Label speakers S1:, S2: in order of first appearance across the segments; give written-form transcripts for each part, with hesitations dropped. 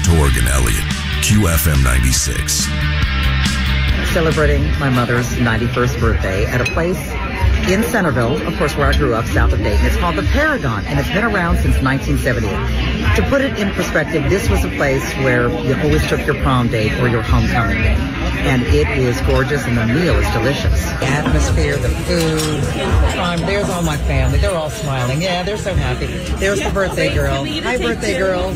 S1: Torg and Elliott, QFM 96.
S2: Celebrating my mother's 91st birthday at a place in Centerville, of course, where I grew up, south of Dayton. It's called the Paragon, and it's been around since 1978. To put it in perspective, this was a place where you always took your prom date or your homecoming date. And it is gorgeous, and the meal is delicious. The atmosphere, the food. There's all my family. They're all smiling. Yeah, they're so happy. There's the birthday girl. Hi, birthday girl.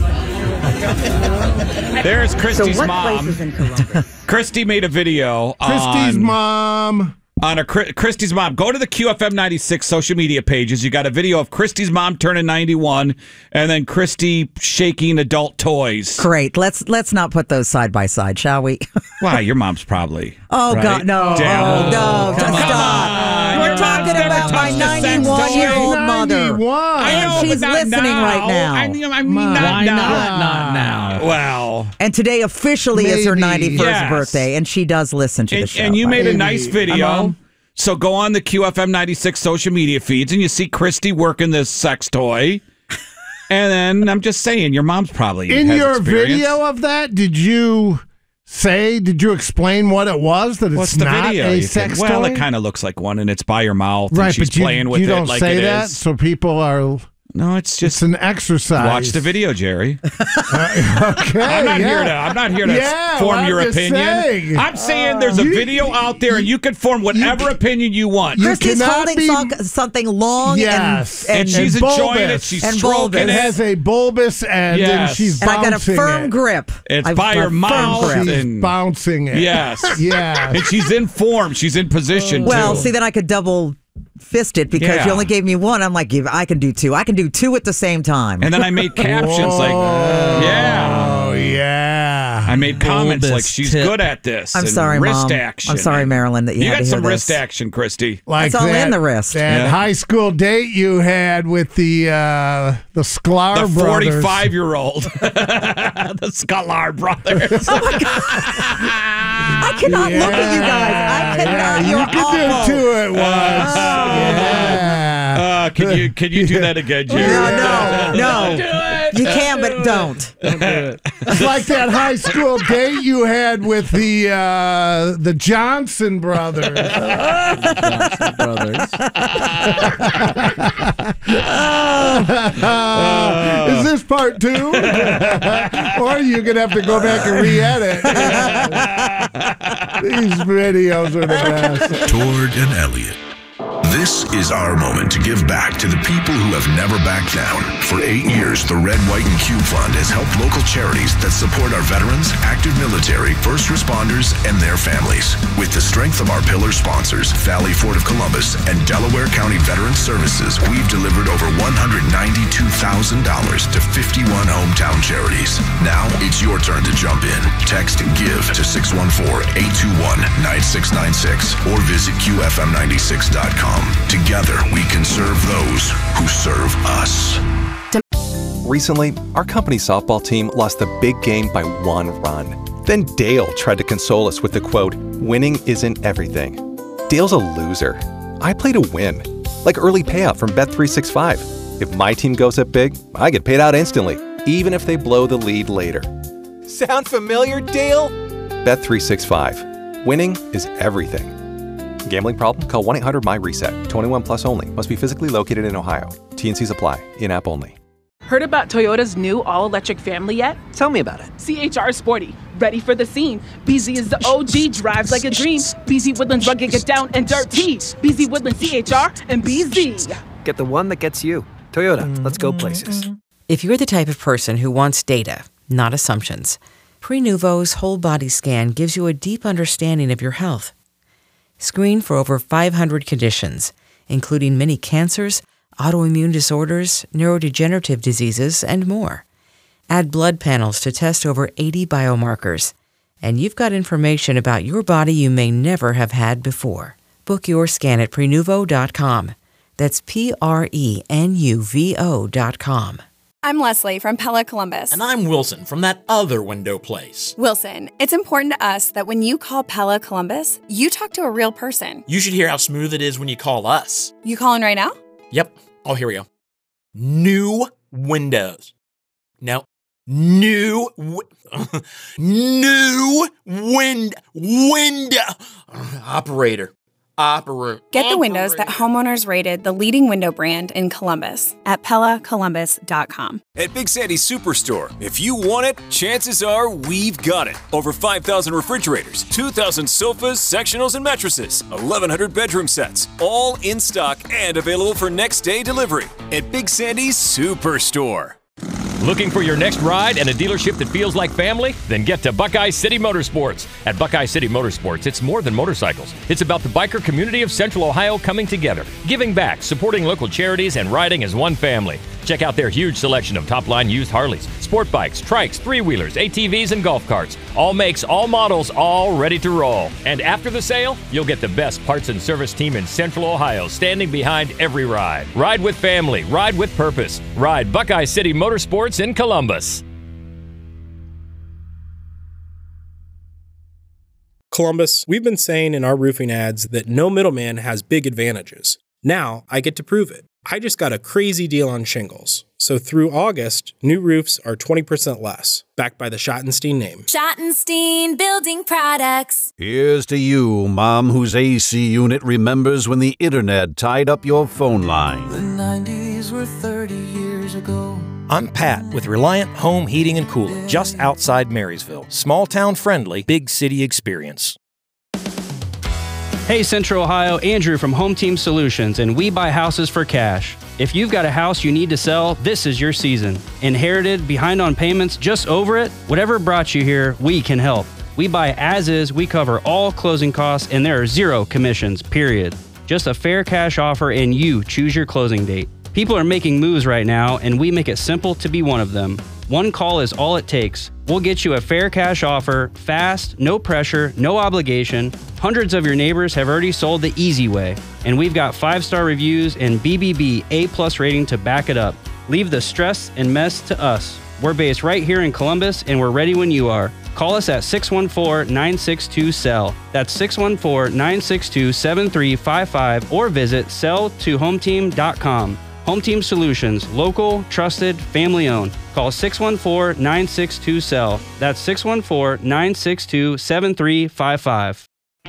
S3: There's Christy's
S2: so what
S3: mom.
S2: Places in Columbus?
S3: Christy made a video
S4: Christy's mom.
S3: Christy's mom. Go to the QFM 96 social media pages. You got a video of Christy's mom turning 91, and then Christy shaking adult toys.
S5: Great. Let's not put those side by side, shall we?
S3: Why? Your mom's probably.
S5: Oh,
S3: right?
S5: God, no.
S3: Down.
S5: No, stop. We're talking about my 91-year-old mother. And she's listening right now.
S3: I mean,
S4: Why
S3: not now. Well.
S5: And today officially is her 91st
S3: Yes.
S5: birthday, and she does listen to the show.
S3: And you made a nice video. So go on the QFM 96 social media feeds, and you see Christy working this sex toy. And then I'm just saying, your mom's probably
S4: In
S3: has
S4: your
S3: experience.
S4: video of that, did you explain what it was? That it's
S3: What's the
S4: not
S3: video?
S4: a sex toy?
S3: Well, it kind of looks like one, and it's by your mouth, and
S4: right,
S3: she's
S4: but you,
S3: playing with
S4: you
S3: it
S4: don't
S3: like
S4: say
S3: it
S4: that,
S3: is.
S4: so people are...
S3: No, it's
S4: an exercise.
S3: Watch the video, Jerry.
S4: Okay,
S3: I'm not here to form your opinion.
S4: Saying.
S3: I'm saying there's a video out there, and you can form whatever opinion you want.
S5: Christy's holding something long and
S3: she's enjoying it. She's stroking it.
S4: It has a bulbous end, and she's bouncing
S5: and I got a firm grip.
S3: It's by her mouth.
S4: She's bouncing it.
S3: Yes.
S4: Yes.
S3: And she's in form. She's in position,
S5: Well,
S3: too.
S5: see, then I could double fist it because you only gave me one. I'm like, I can do two. I can do two at the same time.
S3: And then I made captions like,
S4: Oh, yeah.
S3: I made comments like, she's good at this.
S5: I'm
S3: and
S5: sorry,
S3: wrist
S5: Mom.
S3: action.
S5: I'm sorry, Marilyn, that you had
S3: got
S5: to hear
S3: some
S5: this.
S3: wrist action, Christy.
S4: Like
S5: it's all in the wrist.
S4: That high school date you had with the Sklar
S3: The
S4: brothers.
S3: 45-year-old. The Sklar brothers.
S5: Oh, my God. I cannot look at you guys. I cannot.
S4: You
S5: You're
S4: can
S5: awful.
S4: do two at once. Yeah.
S3: Can you do that again, Jerry?
S5: No. You can, but don't.
S4: It's like that high school date you had with the Johnson brothers. Is this part two? Or are you going to have to go back and re-edit? These videos are the best.
S1: Torg and Elliott. This is our moment to give back to the people who have never backed down. For 8 years, the Red, White, and Cube Fund has helped local charities that support our veterans, active military, first responders, and their families. With the strength of our pillar sponsors, Valley Ford of Columbus and Delaware County Veterans Services, we've delivered over $192,000 to 51 hometown charities. Now it's your turn to jump in. Text GIVE to 614-821-9696 or visit QFM96.com. Together, we can serve those who serve us.
S6: Recently, our company softball team lost the big game by 1 run. Then Dale tried to console us with the quote, "Winning isn't everything." Dale's a loser. I play to win, like early payout from Bet365. If my team goes up big, I get paid out instantly, even if they blow the lead later. Sound familiar, Dale? Bet365. Winning is everything. Gambling problem? Call 1-800-MY-RESET. 21 plus only. Must be physically located in Ohio. T&Cs apply. In-app only.
S7: Heard about Toyota's new all-electric family yet?
S8: Tell me about it.
S7: CHR Sporty. Ready for the scene. BZ is the OG, drives like a dream. BZ Woodlands rugged, get down and dirty. BZ Woodlands CHR and BZ.
S8: Get the one that gets you. Toyota, let's go places.
S9: If you're the type of person who wants data, not assumptions, Prenuvo's whole body scan gives you a deep understanding of your health. Screen for over 500 conditions, including many cancers, autoimmune disorders, neurodegenerative diseases, and more. Add blood panels to test over 80 biomarkers, and you've got information about your body you may never have had before. Book your scan at Prenuvo.com. That's Prenuvo.com.
S10: I'm Leslie from Pella Columbus.
S11: And I'm Wilson from that other window place.
S10: Wilson, it's important to us that when you call Pella Columbus, you talk to a real person.
S11: You should hear how smooth it is when you call us.
S10: You calling right now?
S11: Yep. Oh, here we go. New windows. No, New window operator.
S10: Get the windows that homeowners rated the leading window brand in Columbus at PellaColumbus.com.
S12: At Big Sandy's Superstore, if you want it, chances are we've got it. Over 5,000 refrigerators, 2,000 sofas, sectionals, and mattresses, 1,100 bedroom sets, all in stock and available for next day delivery. At Big Sandy's Superstore.
S13: Looking for your next ride and a dealership that feels like family? Then get to Buckeye City Motorsports. At Buckeye City Motorsports, it's more than motorcycles. It's about the biker community of Central Ohio coming together, giving back, supporting local charities, and riding as one family. Check out their huge selection of top-line used Harleys, sport bikes, trikes, three-wheelers, ATVs, and golf carts. All makes, all models, all ready to roll. And after the sale, you'll get the best parts and service team in Central Ohio standing behind every ride. Ride with family. Ride with purpose. Ride Buckeye City Motorsports in Columbus.
S14: Columbus, we've been saying in our roofing ads that no middleman has big advantages. Now I get to prove it. I just got a crazy deal on shingles. So through August, new roofs are 20% less, backed by the Schottenstein name.
S15: Schottenstein Building Products.
S16: Here's to you, Mom, whose AC unit remembers when the internet tied up your phone line.
S17: The 90s were 30 years ago.
S11: I'm Pat with Reliant Home Heating and Cooling, just outside Marysville. Small town friendly, big city experience.
S18: Hey Central Ohio, Andrew from Home Team Solutions, and we buy houses for cash. If you've got a house you need to sell, this is your season. Inherited, behind on payments, just over it? Whatever brought you here, we can help. We buy as is, we cover all closing costs, and there are zero commissions, period. Just a fair cash offer and you choose your closing date. People are making moves right now, and we make it simple to be one of them. One call is all it takes. We'll get you a fair cash offer, fast, no pressure, no obligation. Hundreds of your neighbors have already sold the easy way, and we've got 5-star reviews and BBB A+ rating to back it up. Leave the stress and mess to us. We're based right here in Columbus, and we're ready when you are. Call us at 614-962-SELL. That's 614-962-7355, or visit selltohometeam.com. Home Team Solutions, local, trusted, family-owned. Call 614-962-SELL. That's 614-962-7355.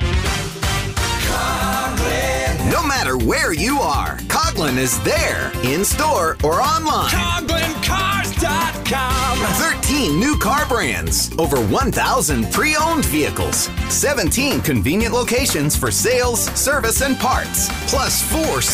S19: No matter where you are, Coughlin is there, in-store or online. CoughlinCars.com. 13 new car brands, over 1,000 pre-owned vehicles, 17 convenient locations for sales, service, and parts, plus 4